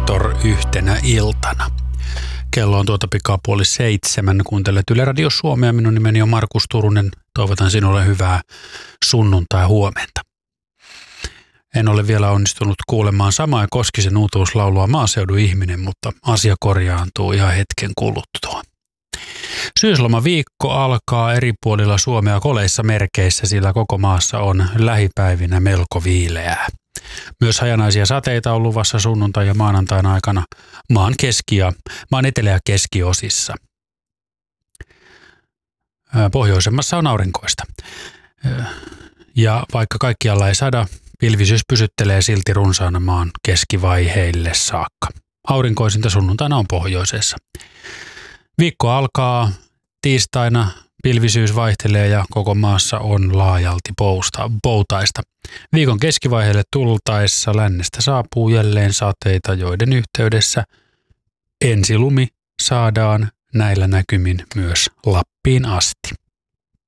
Traktor yhtenä iltana. Kello on pikaa 6:30. Kuuntelet Yle Radio Suomea. Minun nimeni on Markus Turunen. Toivotan sinulle hyvää sunnuntai-huomenta. En ole vielä onnistunut kuulemaan Samaa Koskisen uutuuslaulua Maaseudun ihminen, mutta asia korjaantuu ihan hetken kuluttua. Syyslomaviikko alkaa eri puolilla Suomea koleissa merkeissä, sillä koko maassa on lähipäivinä melko viileää. Myös hajanaisia sateita on luvassa sunnuntai- ja maanantain aikana maan etelä- ja keskiosissa. Pohjoisemmassa on aurinkoista. Ja vaikka kaikkialla ei sada, pilvisyys pysyttelee silti runsaana maan keskivaiheille saakka. Aurinkoisinta sunnuntaina on pohjoisessa. Viikko alkaa tiistaina, pilvisyys vaihtelee ja koko maassa on laajalti poutaista. Viikon keskivaiheelle tultaessa lännestä saapuu jälleen sateita, joiden yhteydessä ensilumi saadaan näillä näkymin myös Lappiin asti.